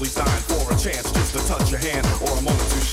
Rosalie's dying for a chance just to touch your hand or a moment